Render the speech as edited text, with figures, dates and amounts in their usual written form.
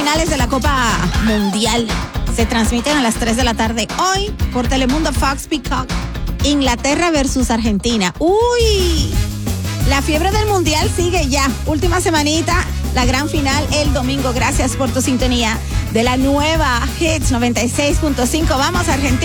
semifinales de la Copa Mundial se transmiten a las 3 de la tarde hoy por Telemundo Fox Peacock. Inglaterra versus Argentina. ¡Uy! La fiebre del Mundial sigue ya. Última semanita, la gran final el domingo. Gracias por tu sintonía de la nueva Hits 96.5. Vamos, Argentina.